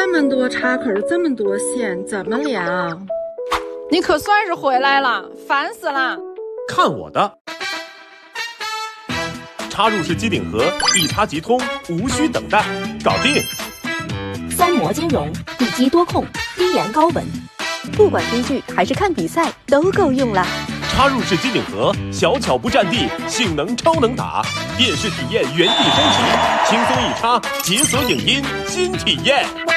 这么多插口，这么多线，怎么连啊？ 你可算是回来了，烦死了！ 看我的！插入式机顶盒，一插即通，无需等待，搞定！ 三模兼容，一机多控，低延高稳， 不管追剧还是看比赛都够用了。 插入式机顶盒，小巧不占地，性能超能打，电视体验原地升级，轻松一插，解锁影音新体验。